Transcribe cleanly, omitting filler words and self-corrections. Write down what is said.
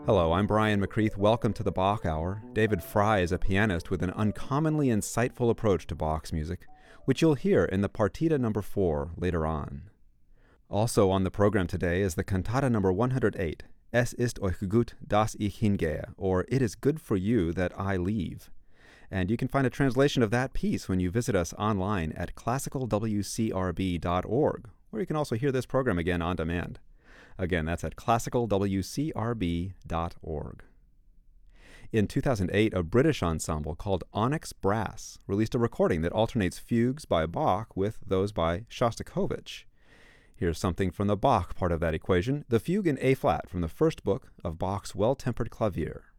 Hello, I'm Brian McCreath. Welcome to the Bach Hour. David Fry is a pianist with an uncommonly insightful approach to Bach's music, which you'll hear in the Partita No. 4 later on. Also on the program today is the Cantata No. 108, Es ist euch gut, dass ich hingehe, or It is good for you that I leave. And you can find a translation of that piece when you visit us online at classicalwcrb.org, where you can also hear this program again on demand. Again, that's at classicalwcrb.org. In 2008, a British ensemble called Onyx Brass released a recording that alternates fugues by Bach with those by Shostakovich. Here's something from the Bach part of that equation, the fugue in A-flat from the first book of Bach's Well-Tempered Clavier.